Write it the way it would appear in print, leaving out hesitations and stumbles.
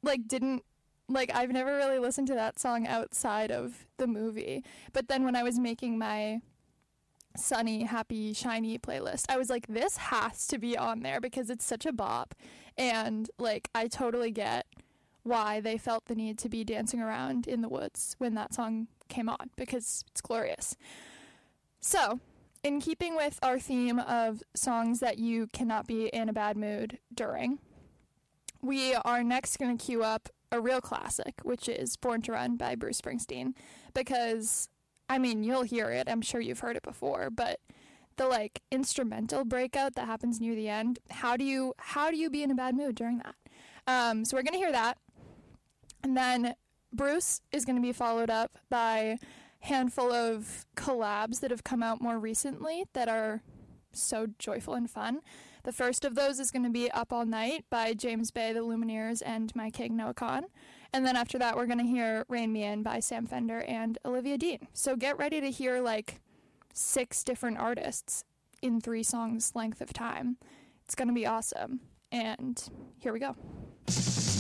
like, didn't, like, I've never really listened to that song outside of the movie. But then when I was making my Sunny, Happy, Shiny playlist, I was like, this has to be on there because it's such a bop. And, like, I totally get why they felt the need to be dancing around in the woods when that song came on, because it's glorious. So, in keeping with our theme of songs that you cannot be in a bad mood during, we are next going to cue up a real classic, which is Born to Run by Bruce Springsteen, because, I mean, you'll hear it, I'm sure you've heard it before, but the, like, instrumental breakout that happens near the end, how do you be in a bad mood during that? So we're going to hear that. And then Bruce is going to be followed up by a handful of collabs that have come out more recently that are so joyful and fun. The first of those is going to be Up All Night by James Bay, the Lumineers, and my king Noah Kahan. And then after that, we're going to hear Rain Me In by Sam Fender and Olivia Dean. So get ready to hear like 6 different artists in 3 songs length of time. It's going to be awesome. And here we go.